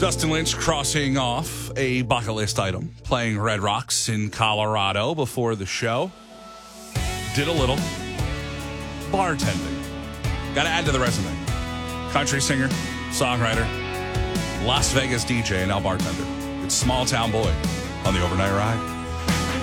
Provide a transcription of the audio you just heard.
Dustin Lynch crossing off a bucket list item, playing Red Rocks in Colorado before the show. Did a little bartending. Got to add to the resume. Country singer, songwriter, Las Vegas DJ, and now bartender. It's Small Town Boy on the Overnight Ride.